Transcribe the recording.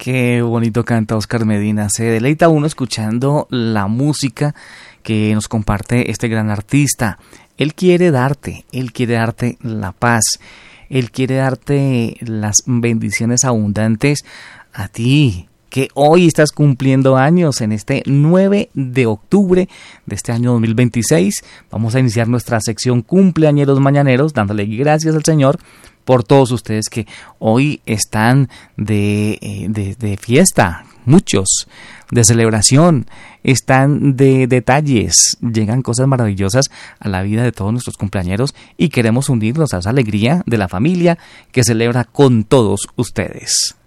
Qué bonito canta Oscar Medina. Se deleita uno escuchando la música que nos comparte este gran artista. Él quiere darte la paz. Él quiere darte las bendiciones abundantes a ti, que hoy estás cumpliendo años en este 9 de octubre de este año 2026. Vamos a iniciar nuestra sección Cumpleañeros Mañaneros, dándole gracias al Señor por todos ustedes que hoy están de fiesta, muchos, de celebración, están de detalles, llegan cosas maravillosas a la vida de todos nuestros cumpleañeros y queremos unirnos a esa alegría de la familia que celebra con todos ustedes.